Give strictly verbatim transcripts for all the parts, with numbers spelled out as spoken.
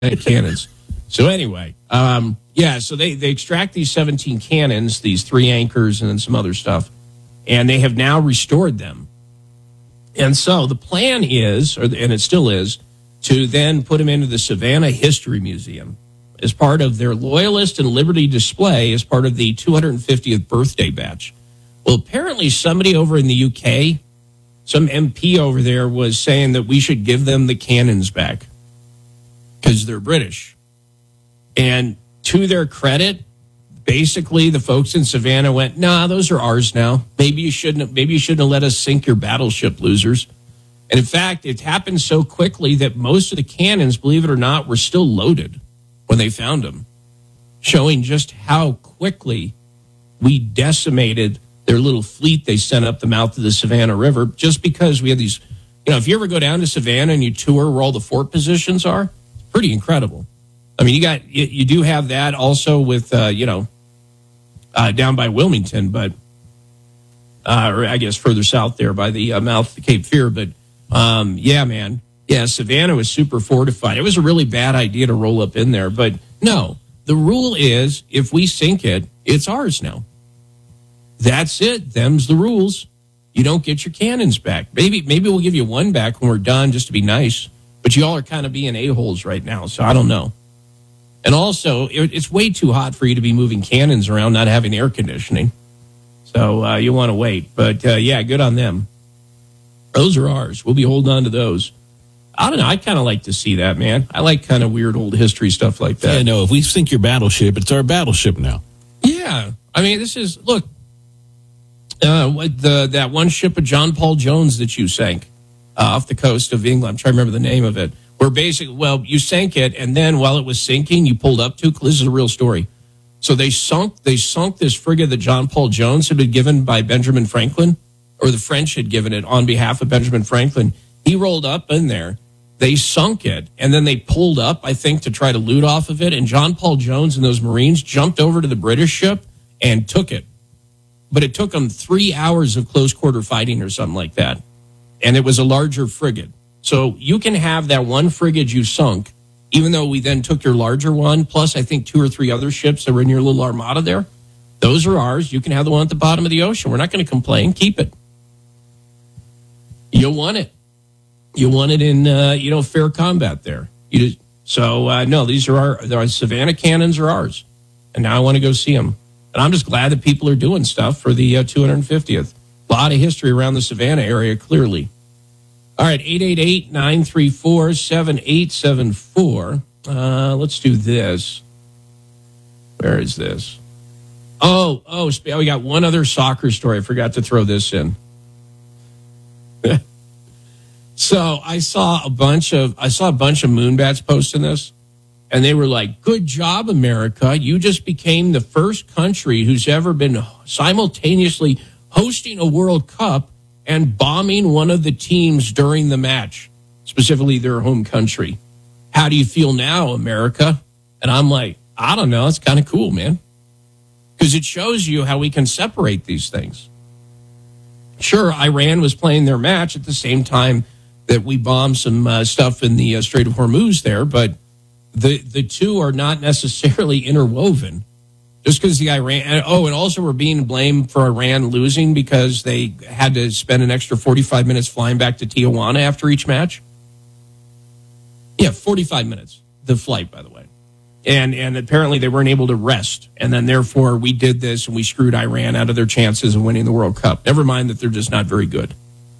cannons. So anyway, um, yeah, so they, they extract these seventeen cannons, these three anchors and then some other stuff, and they have now restored them. And so the plan is, or, and it still is, to then put them into the Savannah History Museum as part of their Loyalist and Liberty display as part of the two hundred fiftieth birthday batch. Well, apparently somebody over in the U K, some M P over there was saying that we should give them the cannons back because they're British. And to their credit, basically the folks in Savannah went, nah, those are ours now. Maybe you shouldn't have, maybe you shouldn't have let us sink your battleship, losers. And in fact, it happened so quickly that most of the cannons, believe it or not, were still loaded when they found them, showing just how quickly we decimated their little fleet they sent up the mouth of the Savannah River, just because we had these, you know, if you ever go down to Savannah and you tour where all the fort positions are, it's pretty incredible. I mean, you got, you, you do have that also with, uh, you know, uh, down by Wilmington, but, uh, or I guess further south there by the uh, mouth of Cape Fear. But, um, yeah, man. Yeah, Savannah was super fortified. It was a really bad idea to roll up in there, but no, the rule is if we sink it, it's ours now. That's it. Them's the rules. You don't get your cannons back. Maybe, maybe we'll give you one back when we're done just to be nice, but you all are kind of being a-holes right now. So I don't know. And also, it, it's way too hot for you to be moving cannons around, not having air conditioning. So uh, you want to wait. But, uh, yeah, good on them. Those are ours. We'll be holding on to those. I don't know. I kind of like to see that, man. I like kind of weird old history stuff like that. Yeah, no, if we sink your battleship, it's our battleship now. Yeah. I mean, this is, look, uh, the that one ship of John Paul Jones that you sank uh, off the coast of England. I'm trying to remember the name of it. Where basically, well, you sank it, and then while it was sinking, you pulled up to. This is a real story. So they sunk, they sunk this frigate that John Paul Jones had been given by Benjamin Franklin, or the French had given it on behalf of Benjamin Franklin. He rolled up in there. They sunk it, and then they pulled up, I think, to try to loot off of it. And John Paul Jones and those Marines jumped over to the British ship and took it. But it took them three hours of close quarter fighting or something like that. And it was a larger frigate. So you can have that one frigate you sunk, even though we then took your larger one, plus I think two or three other ships that were in your little armada there. Those are ours. You can have the one at the bottom of the ocean. We're not going to complain. Keep it. You'll want it. You want it in, uh, you know, fair combat there. You just, so, uh, no, these are our, our Savannah cannons are ours. And now I want to go see them. And I'm just glad that people are doing stuff for the uh, two hundred fiftieth. A lot of history around the Savannah area, clearly. All right, eight eight eight, nine three four, seven eight seven four. Uh, let's do this. Where is this? Oh, oh, we got one other soccer story. I forgot to throw this in. So I saw a bunch of I saw a bunch of Moonbats posting this, and they were like, "Good job, America! You just became the first country who's ever been simultaneously hosting a World Cup and bombing one of the teams during the match, specifically their home country. How do you feel now, America?" And I'm like, I don't know. It's kind of cool, man, because it shows you how we can separate these things. Sure, Iran was playing their match at the same time that we bombed some uh, stuff in the uh, Strait of Hormuz there, but the the two are not necessarily interwoven. Just because the Iran, and, oh, and also we're being blamed for Iran losing because they had to spend an extra forty-five minutes flying back to Tijuana after each match. Yeah, forty-five minutes, the flight, by the way. And and apparently they weren't able to rest. And then therefore we did this and we screwed Iran out of their chances of winning the World Cup. Never mind that they're just not very good.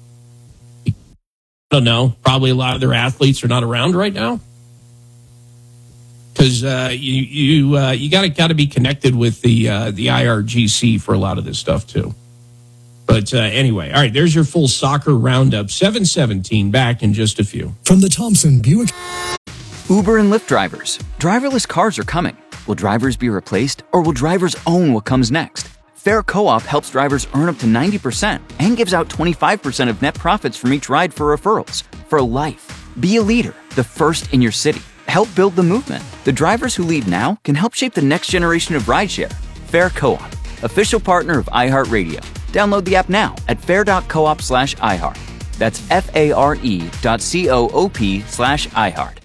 I don't know. Probably a lot of their athletes are not around right now. Because uh, you you uh, you got to got to be connected with the uh, the I R G C for a lot of this stuff too. But uh, anyway, all right. There's your full soccer roundup. seven seventeen back in just a few. From the Thompson Buick. Uber and Lyft drivers. Driverless cars are coming. Will drivers be replaced, or will drivers own what comes next? Fair Co-op helps drivers earn up to ninety percent and gives out twenty-five percent of net profits from each ride for referrals. For life. Be a leader, the first in your city. Help build the movement. The drivers who lead now can help shape the next generation of rideshare. Fair Co-op, official partner of iHeartRadio. Download the app now at fair.coop slash iHeart. That's F-A-R-E dot C-O-O-P slash iHeart.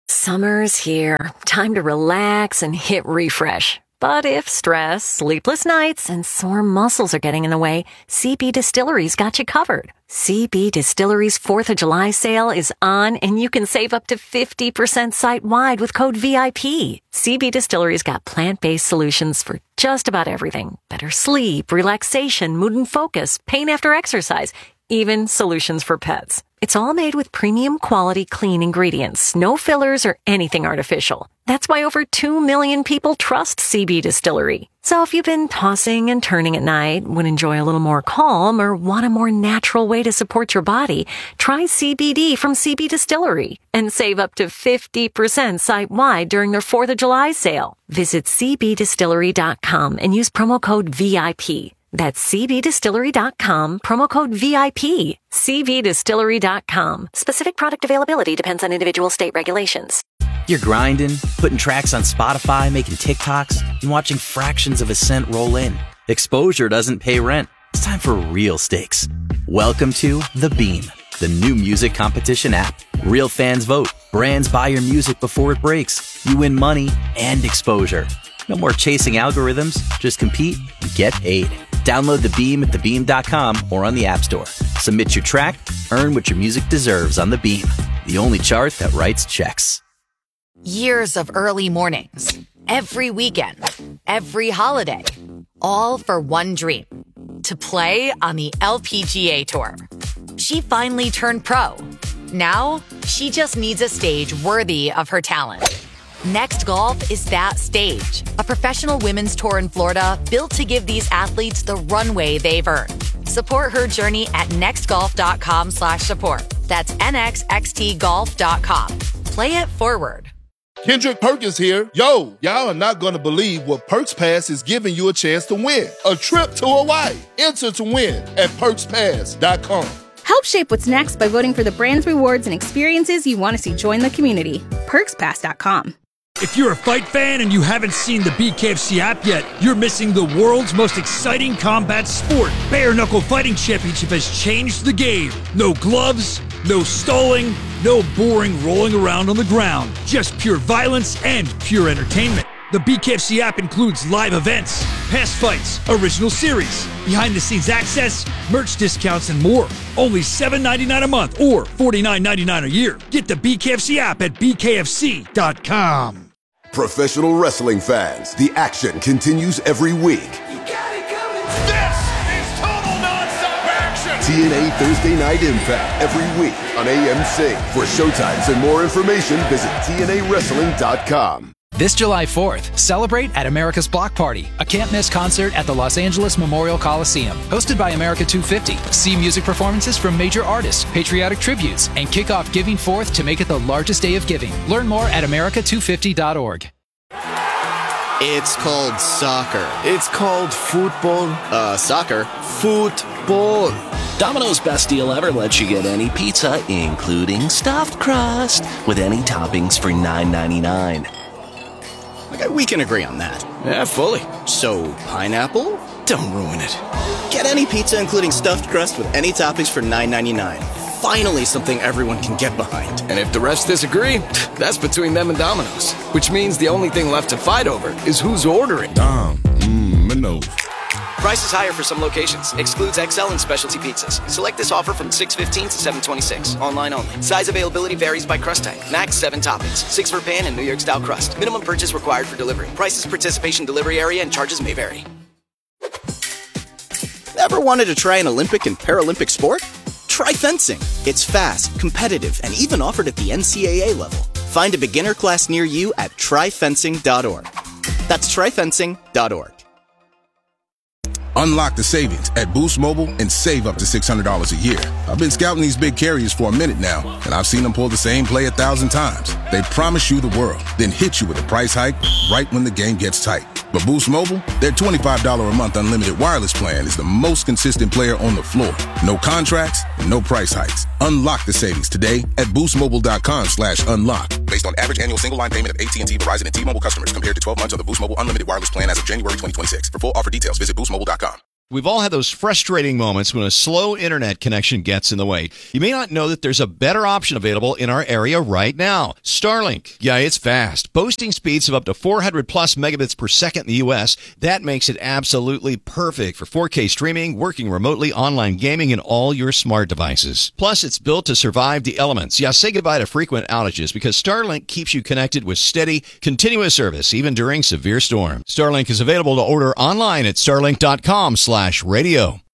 Summer's here. Time to relax and hit refresh. But if stress, sleepless nights, and sore muscles are getting in the way, C B Distillery's got you covered. C B Distillery's fourth of July sale is on, and you can save up to fifty percent site-wide with code V I P. C B Distillery's got plant-based solutions for just about everything. Better sleep, relaxation, mood and focus, pain after exercise, even solutions for pets. It's all made with premium quality clean ingredients, no fillers or anything artificial. That's why over two million people trust C B Distillery. So if you've been tossing and turning at night, would enjoy a little more calm, or want a more natural way to support your body, try C B D from C B Distillery and save up to fifty percent site-wide during their fourth of July sale. Visit c b distillery dot com and use promo code V I P. That's c b distillery dot com, promo code V I P. c b distillery dot com. Specific product availability depends on individual state regulations. You're grinding, putting tracks on Spotify, making TikToks, and watching fractions of a cent roll in. Exposure doesn't pay rent. It's time for real stakes. Welcome to The Beam, the new music competition app. Real fans vote. Brands buy your music before it breaks. You win money and exposure. No more chasing algorithms. Just compete and get paid. Download The Beam at the beam dot com or on the App Store. Submit your track, earn what your music deserves on The Beam, the only chart that writes checks. Years of early mornings, every weekend, every holiday, all for one dream, to play on the L P G A Tour. She finally turned pro. Now, she just needs a stage worthy of her talent. Next Golf is that stage, a professional women's tour in Florida built to give these athletes the runway they've earned. Support her journey at nextgolf.com slash support. That's N X X T golf dot com. Play it forward. Kendrick Perkins here. Yo, y'all are not going to believe what Perks Pass is giving you a chance to win. A trip to Hawaii. Enter to win at perks pass dot com. Help shape what's next by voting for the brands, rewards, and experiences you want to see join the community. perks pass dot com. If you're a fight fan and you haven't seen the B K F C app yet, you're missing the world's most exciting combat sport. Bare Knuckle Fighting Championship has changed the game. No gloves, no stalling, no boring rolling around on the ground. Just pure violence and pure entertainment. The B K F C app includes live events, past fights, original series, behind-the-scenes access, merch discounts, and more. Only seven dollars and ninety-nine cents a month or forty-nine dollars and ninety-nine cents a year. Get the B K F C app at b k f c dot com. Professional wrestling fans, the action continues every week. You got it coming. This is total nonstop action. T N A Thursday Night Impact every week on A M C. For showtimes and more information, visit T N A wrestling dot com. This July fourth, celebrate at America's Block Party, a can't-miss concert at the Los Angeles Memorial Coliseum. Hosted by America two fifty. See music performances from major artists, patriotic tributes, and kick off Giving Fourth to make it the largest day of giving. Learn more at america two fifty dot org. It's called soccer. It's called football. Uh, soccer. Football. Domino's Best Deal Ever lets you get any pizza, including stuffed crust, with any toppings for nine ninety-nine. Okay, we can agree on that. Yeah, fully. So, pineapple? Don't ruin it. Get any pizza including stuffed crust with any toppings for nine ninety-nine. Finally something everyone can get behind. And if the rest disagree, that's between them and Domino's. Which means the only thing left to fight over is who's ordering. Dom, mmm, no. Price is higher for some locations. Excludes X L and specialty pizzas. Select this offer from six fifteen to seven twenty-six. Online only. Size availability varies by crust type. Max seven toppings. Six for pan and New York style crust. Minimum purchase required for delivery. Prices, participation, delivery area, and charges may vary. Ever wanted to try an Olympic and Paralympic sport? Try fencing. It's fast, competitive, and even offered at the N C double A level. Find a beginner class near you at try fencing dot org. That's try fencing dot org. Unlock the savings at Boost Mobile and save up to six hundred dollars a year. I've been scouting these big carriers for a minute now, and I've seen them pull the same play a thousand times. They promise you the world, then hit you with a price hike right when the game gets tight. But Boost Mobile, their twenty-five dollars a month unlimited wireless plan is the most consistent player on the floor. No contracts, no price hikes. Unlock the savings today at boost mobile dot com slash unlock. Based on average annual single line payment of A T and T, Verizon, and T-Mobile customers compared to twelve months of the Boost Mobile unlimited wireless plan as of January twenty twenty-six. For full offer details, visit boost mobile dot com. We've all had those frustrating moments when a slow internet connection gets in the way. You may not know that there's a better option available in our area right now. Starlink. Yeah, it's fast. Boasting speeds of up to four hundred plus megabits per second in the U S. That makes it absolutely perfect for four K streaming, working remotely, online gaming, and all your smart devices. Plus, it's built to survive the elements. Yeah, say goodbye to frequent outages because Starlink keeps you connected with steady, continuous service even during severe storms. Starlink is available to order online at starlink dot com slash radio.